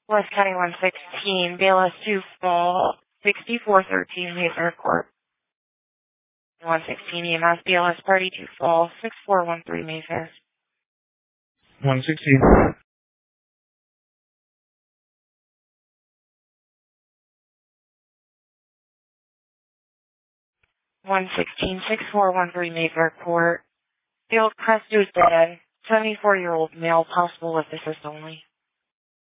West County 116, Bayless 2 Fall, 6413 Mayfair Court. 116 EMS, BLS Party 2 Fall, 6413 Mayfair. 116. 116, 6413 Mayfair Court. Field Crest is dead. 74-year-old male, possible with assist only.